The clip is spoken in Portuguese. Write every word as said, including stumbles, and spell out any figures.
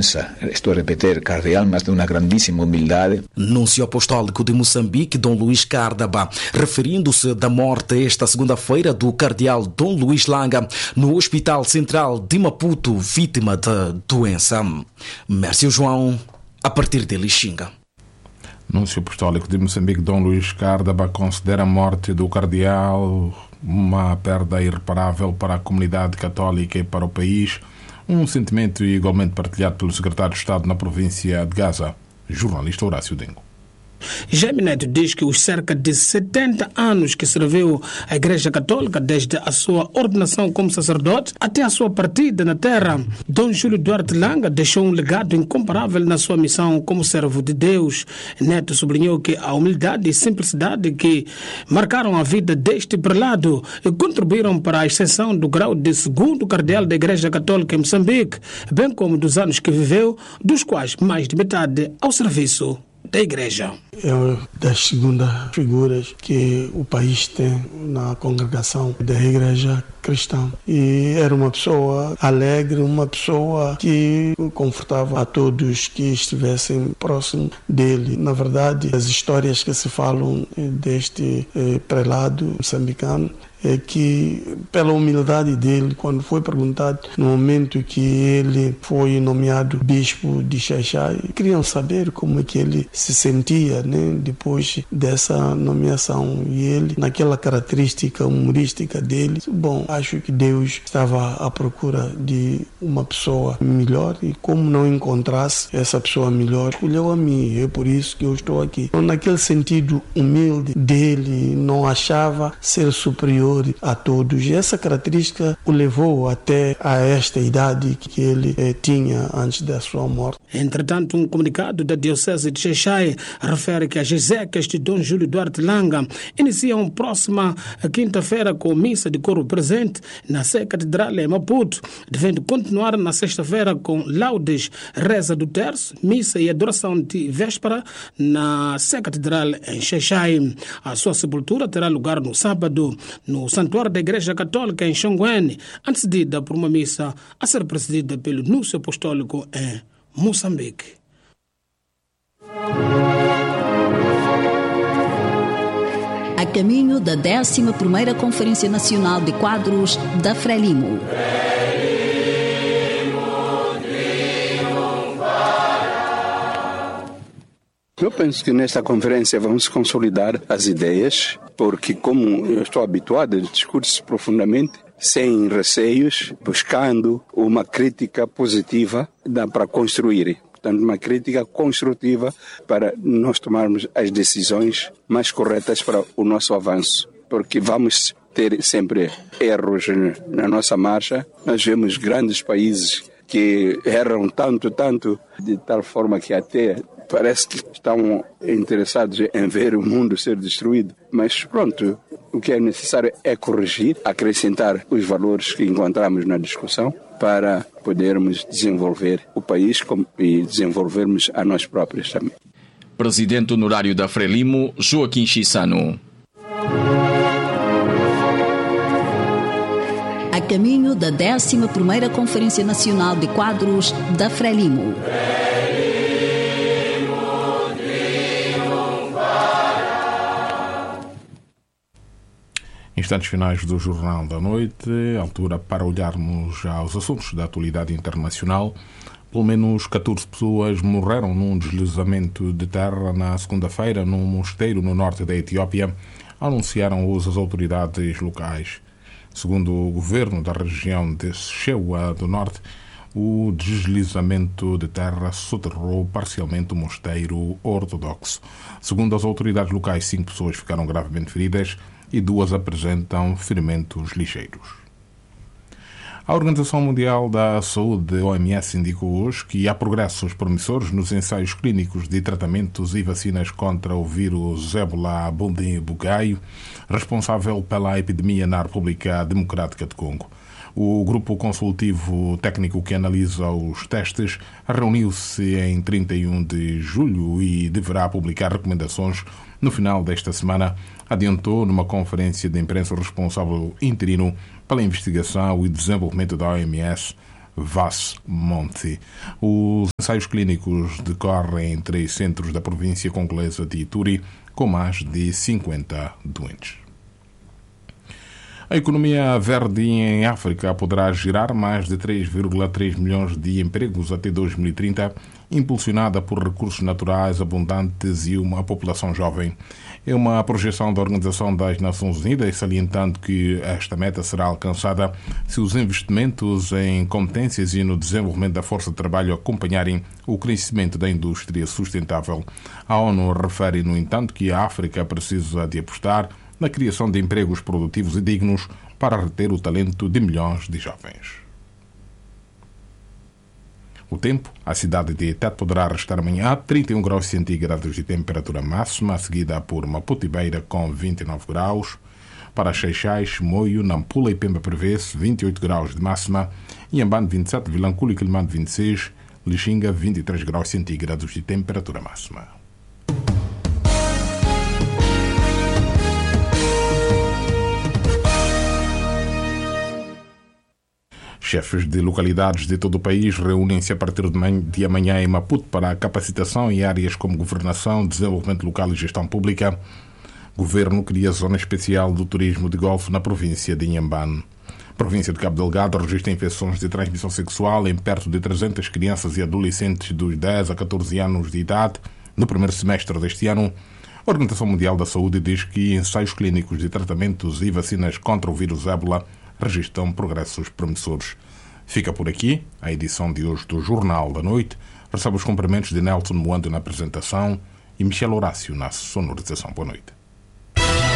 Estou a repetir, cardeal, mas de uma grandíssima humildade. Núncio Apostólico de Moçambique, Dom Luís Cárdaba, referindo-se da morte esta segunda-feira do cardeal Dom Luís Langa no Hospital Central de Maputo, vítima da doença. Mércio João, a partir de Lixinga. Núncio Apostólico de Moçambique, Dom Luís Cárdaba, considera a morte do cardeal uma perda irreparável para a comunidade católica e para o país, um sentimento igualmente partilhado pelo secretário de Estado na província de Gaza, jornalista Horácio Dengo. Jaime Neto diz que os cerca de setenta anos que serviu a Igreja Católica, desde a sua ordenação como sacerdote até a sua partida na terra, Dom Júlio Duarte Langa deixou um legado incomparável na sua missão como servo de Deus. Neto sublinhou que a humildade e simplicidade que marcaram a vida deste prelado contribuíram para a ascensão do grau de segundo cardeal da Igreja Católica em Moçambique, bem como dos anos que viveu, dos quais mais de metade ao serviço da Igreja. É uma das segundas figuras que o país tem na congregação da Igreja Cristã. E era uma pessoa alegre, uma pessoa que confortava a todos que estivessem próximo dele. Na verdade, as histórias que se falam deste eh, prelado moçambicano é que, pela humildade dele, quando foi perguntado no momento que ele foi nomeado bispo de Xai-Xai, queriam saber como é que ele se sentia, né, depois dessa nomeação. E ele, naquela característica humorística dele, bom, acho que Deus estava à procura de uma pessoa melhor e, como não encontrasse essa pessoa melhor, escolheu a mim. É por isso que eu estou aqui. Então, naquele sentido humilde dele, não achava ser superior a todos. E essa característica o levou até a esta idade que ele eh, tinha antes da sua morte. Entretanto, um comunicado da Diocese de Xai-Xai refere que as exéquias de Dom Júlio Duarte Langa iniciam próxima quinta-feira com missa de coro presente na Sé Catedral em Maputo, devendo continuar na sexta-feira com laudes, reza do terço, missa e adoração de véspera na Sé Catedral em Xai-Xai. A sua sepultura terá lugar no sábado no Santuário da Igreja Católica em Xanguene, antecedida por uma missa a ser presidida pelo Núncio Apostólico em Moçambique. A caminho da décima primeira Conferência Nacional de Quadros da Frelimo. Eu penso que nesta conferência vamos consolidar as ideias, porque como eu estou habituado a discutir profundamente, sem receios, buscando uma crítica positiva, dá para construir. Portanto, uma crítica construtiva para nós tomarmos as decisões mais corretas para o nosso avanço, porque vamos ter sempre erros na nossa marcha. Nós vemos grandes países que erram tanto, tanto, de tal forma que até parece que estão interessados em ver o mundo ser destruído. Mas pronto, o que é necessário é corrigir, acrescentar os valores que encontramos na discussão para podermos desenvolver o país e desenvolvermos a nós próprios também. Presidente honorário da Frelimo, Joaquim Chissano. A caminho da décima primeira Conferência Nacional de Quadros da Frelimo. Instantes finais do Jornal da Noite, altura para olharmos aos assuntos da atualidade internacional. Pelo menos catorze pessoas morreram num deslizamento de terra na segunda-feira num mosteiro no norte da Etiópia, anunciaram hoje as autoridades locais. Segundo o governo da região de Shewa do Norte, o deslizamento de terra soterrou parcialmente o mosteiro ortodoxo. Segundo as autoridades locais, cinco pessoas ficaram gravemente feridas e duas apresentam ferimentos ligeiros. A Organização Mundial da Saúde, O M S, indicou hoje que há progressos promissores nos ensaios clínicos de tratamentos e vacinas contra o vírus Ebola Bundibugyo, responsável pela epidemia na República Democrática de Congo. O grupo consultivo técnico que analisa os testes reuniu-se em trinta e um de julho e deverá publicar recomendações no final desta semana, adiantou numa conferência de imprensa o responsável interino pela investigação e desenvolvimento da O M S, Vaz-Monte. Os ensaios clínicos decorrem em três centros da província congolesa de Ituri, com mais de cinquenta doentes. A economia verde em África poderá gerar mais de três vírgula três milhões de empregos até dois mil e trinta, impulsionada por recursos naturais abundantes e uma população jovem. É uma projeção da Organização das Nações Unidas, salientando que esta meta será alcançada se os investimentos em competências e no desenvolvimento da força de trabalho acompanharem o crescimento da indústria sustentável. A ONU refere, no entanto, que a África precisa de apostar na criação de empregos produtivos e dignos para reter o talento de milhões de jovens. O tempo, a cidade de Tete poderá restar amanhã a trinta e um graus centígrados de temperatura máxima, seguida por Maputo e Beira com vinte e nove graus. Para Seixais, Moio, Nampula e Pemba prevê-se vinte e oito graus de máxima, Inhambane vinte e sete, Vilanculo e Quelimane vinte e seis, Lixinga vinte e três graus centígrados de temperatura máxima. Chefes de localidades de todo o país reúnem-se a partir de amanhã em Maputo para a capacitação em áreas como governação, desenvolvimento local e gestão pública. O governo cria zona especial do turismo de golfe na província de Inhambane. A província de Cabo Delgado registra infecções de transmissão sexual em perto de trezentas crianças e adolescentes dos dez a catorze anos de idade no primeiro semestre deste ano. A Organização Mundial da Saúde diz que ensaios clínicos de tratamentos e vacinas contra o vírus ébola registram progressos promissores. Fica por aqui a edição de hoje do Jornal da Noite. Recebe os cumprimentos de Nelson Moando na apresentação e Michel Horácio na sonorização. Boa noite.